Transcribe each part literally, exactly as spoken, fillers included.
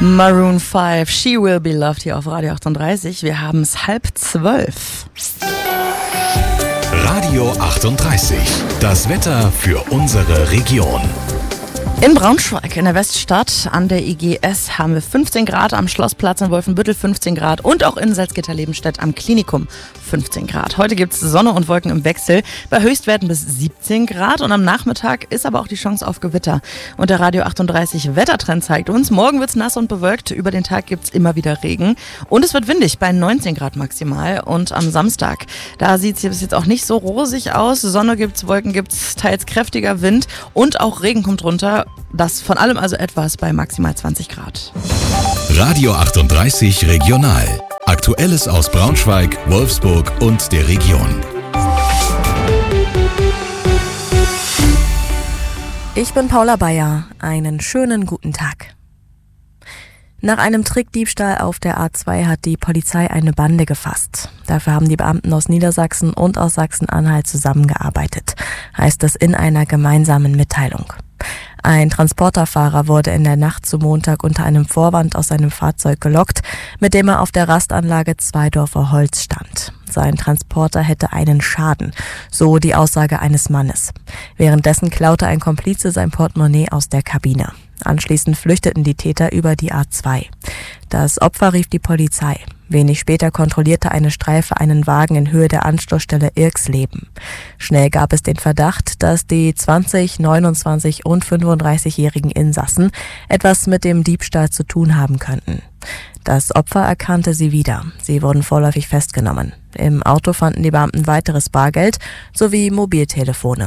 Maroon fünf, She Will Be Loved hier auf Radio achtunddreißig. Wir haben es halb zwölf. Radio achtunddreißig, das Wetter für unsere Region. In Braunschweig, in der Weststadt, an der I G S, haben wir fünfzehn Grad, am Schlossplatz in Wolfenbüttel fünfzehn Grad und auch in Salzgitter-Lebenstedt am Klinikum fünfzehn Grad. Heute gibt es Sonne und Wolken im Wechsel, bei Höchstwerten bis siebzehn Grad und am Nachmittag ist aber auch die Chance auf Gewitter. Und der Radio achtunddreißig Wettertrend zeigt uns, morgen wird es nass und bewölkt, über den Tag gibt es immer wieder Regen und es wird windig bei neunzehn Grad maximal. Und am Samstag, da sieht es jetzt auch nicht so rosig aus, Sonne gibt's, Wolken gibt's, teils kräftiger Wind und auch Regen kommt runter. Das von allem also etwas bei maximal zwanzig Grad. Radio achtunddreißig Regional. Aktuelles aus Braunschweig, Wolfsburg und der Region. Ich bin Paula Bayer. Einen schönen guten Tag. Nach einem Trickdiebstahl auf der A zwei hat die Polizei eine Bande gefasst. Dafür haben die Beamten aus Niedersachsen und aus Sachsen-Anhalt zusammengearbeitet, heißt es in einer gemeinsamen Mitteilung. Ein Transporterfahrer wurde in der Nacht zu Montag unter einem Vorwand aus seinem Fahrzeug gelockt, mit dem er auf der Rastanlage Zweidorfer Holz stand. Sein Transporter hätte einen Schaden, so die Aussage eines Mannes. Währenddessen klaute ein Komplize sein Portemonnaie aus der Kabine. Anschließend flüchteten die Täter über die A zwei. Das Opfer rief die Polizei. Wenig später kontrollierte eine Streife einen Wagen in Höhe der Anschlussstelle Irksleben. Schnell gab es den Verdacht, dass die zwanzig, neunundzwanzig und fünfunddreißigjährigen Insassen etwas mit dem Diebstahl zu tun haben könnten. Das Opfer erkannte sie wieder. Sie wurden vorläufig festgenommen. Im Auto fanden die Beamten weiteres Bargeld sowie Mobiltelefone.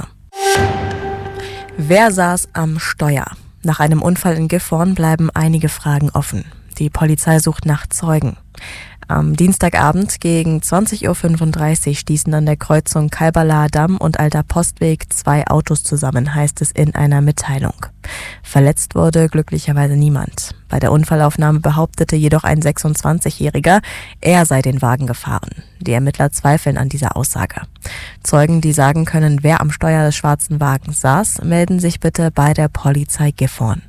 Wer saß am Steuer? Nach einem Unfall in Gifhorn bleiben einige Fragen offen. Die Polizei sucht nach Zeugen. Am Dienstagabend gegen zwanzig Uhr fünfunddreißig stießen an der Kreuzung Kalberlaher Damm und Alter Postweg zwei Autos zusammen, heißt es in einer Mitteilung. Verletzt wurde glücklicherweise niemand. Bei der Unfallaufnahme behauptete jedoch ein sechsundzwanzigjähriger, er sei den Wagen gefahren. Die Ermittler zweifeln an dieser Aussage. Zeugen, die sagen können, wer am Steuer des schwarzen Wagens saß, melden sich bitte bei der Polizei Gifhorn.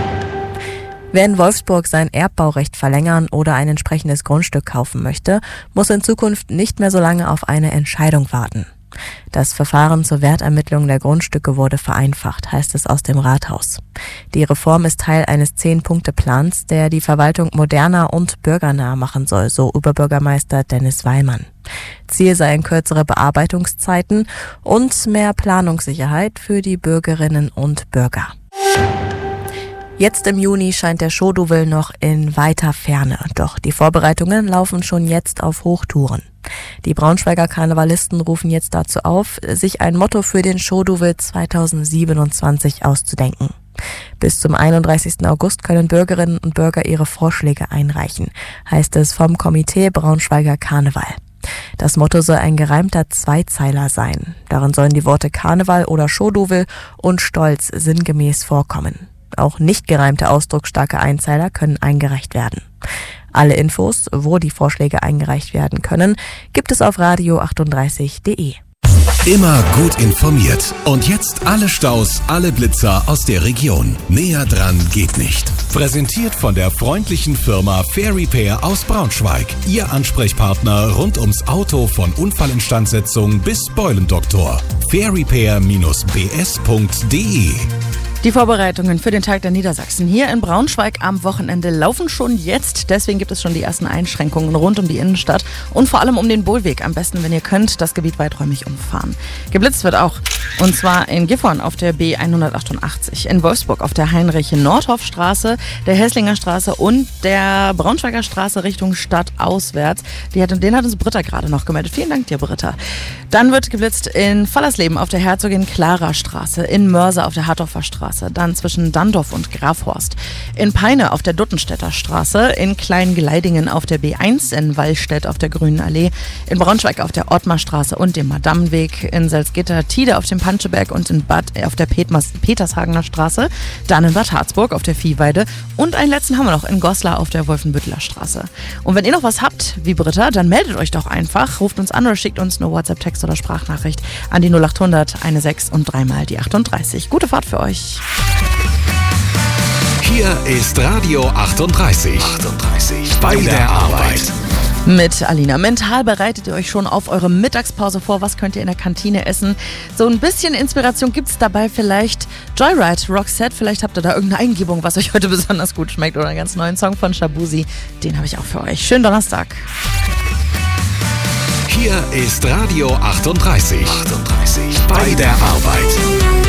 Wer in Wolfsburg sein Erbbaurecht verlängern oder ein entsprechendes Grundstück kaufen möchte, muss in Zukunft nicht mehr so lange auf eine Entscheidung warten. Das Verfahren zur Wertermittlung der Grundstücke wurde vereinfacht, heißt es aus dem Rathaus. Die Reform ist Teil eines Zehn-Punkte-Plans, der die Verwaltung moderner und bürgernah machen soll, so Oberbürgermeister Dennis Weilmann. Ziel seien kürzere Bearbeitungszeiten und mehr Planungssicherheit für die Bürgerinnen und Bürger. Jetzt im Juni scheint der Show-Douvel noch in weiter Ferne, doch die Vorbereitungen laufen schon jetzt auf Hochtouren. Die Braunschweiger Karnevalisten rufen jetzt dazu auf, sich ein Motto für den Show-Douvel zweitausendsiebenundzwanzig auszudenken. Bis zum einunddreißigsten August können Bürgerinnen und Bürger ihre Vorschläge einreichen, heißt es vom Komitee Braunschweiger Karneval. Das Motto soll ein gereimter Zweizeiler sein. Darin sollen die Worte Karneval oder Show-Douvel und Stolz sinngemäß vorkommen. Auch nicht gereimte ausdrucksstarke Einzeiler können eingereicht werden. Alle Infos, wo die Vorschläge eingereicht werden können, gibt es auf radio achtunddreißig punkt de. Immer gut informiert. Und jetzt alle Staus, alle Blitzer aus der Region. Näher dran geht nicht. Präsentiert von der freundlichen Firma Fair Repair aus Braunschweig. Ihr Ansprechpartner rund ums Auto von Unfallinstandsetzung bis Beulendoktor. fair repair Bindestrich b s punkt de. Die Vorbereitungen für den Tag der Niedersachsen hier in Braunschweig am Wochenende laufen schon jetzt. Deswegen gibt es schon die ersten Einschränkungen rund um die Innenstadt und vor allem um den Bohlweg. Am besten, wenn ihr könnt, das Gebiet weiträumig umfahren. Geblitzt wird auch. Und zwar in Gifhorn auf der B hundertachtundachtzig, in Wolfsburg auf der Heinrich-Nordhoff-Straße, der Hässlinger Straße und der Braunschweiger Straße Richtung Stadt auswärts. Die hat, den hat uns Britta gerade noch gemeldet. Vielen Dank dir, Britta. Dann wird geblitzt in Fallersleben auf der Herzogin-Clara-Straße, in Mörser auf der Hartdorfer Straße, dann zwischen Dandorf und Grafhorst, in Peine auf der Duttenstädter Straße, in Kleingleidingen auf der B eins, in Wallstedt auf der Grünen Allee, in Braunschweig auf der Ottmarstraße und dem Madammenweg, in Salzgitter, Tide auf dem Panscheberg und in Bad auf der Petmers, Petershagener Straße, dann in Bad Harzburg auf der Viehweide und einen letzten haben wir noch in Goslar auf der Wolfenbütteler Straße. Und wenn ihr noch was habt, wie Britta, dann meldet euch doch einfach, ruft uns an oder schickt uns eine WhatsApp-Text oder Sprachnachricht an die null acht hundert sechzehn und dreimal die achtunddreißig. Gute Fahrt für euch. Hier ist Radio achtunddreißig. achtunddreißig. Bei der Arbeit. Mit Alina. Mental bereitet ihr euch schon auf eure Mittagspause vor. Was könnt ihr in der Kantine essen? So ein bisschen Inspiration gibt es dabei vielleicht. Joyride, Roxette, vielleicht habt ihr da irgendeine Eingebung, was euch heute besonders gut schmeckt. Oder einen ganz neuen Song von Shabuzi. Den habe ich auch für euch. Schönen Donnerstag. Hier ist Radio achtunddreißig. achtunddreißig. Bei der Arbeit.